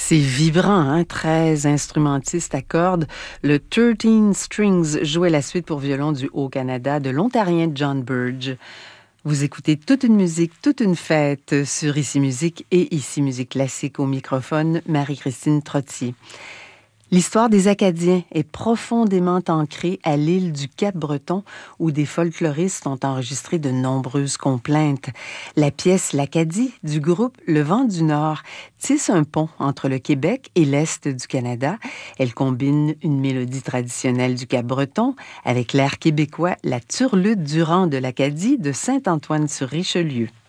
C'est vibrant, hein? 13 instrumentistes à cordes. Le 13 Strings jouait la suite pour violon du Haut-Canada de l'Ontarien John Burge. Vous écoutez toute une musique, toute une fête sur Ici Musique et Ici Musique Classique au microphone, Marie-Christine Trottier. L'histoire des Acadiens est profondément ancrée à l'île du Cap-Breton où des folkloristes ont enregistré de nombreuses complaintes. La pièce L'Acadie du groupe Le Vent du Nord tisse un pont entre le Québec et l'Est du Canada. Elle combine une mélodie traditionnelle du Cap-Breton avec l'air québécois La Turlute du rang de l'Acadie de Saint-Antoine-sur-Richelieu.